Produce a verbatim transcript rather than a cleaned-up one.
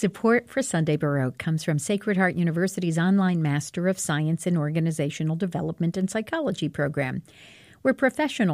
Support for Sunday Baroque comes from Sacred Heart University's online Master of Science in Organizational Development and Psychology program, where professional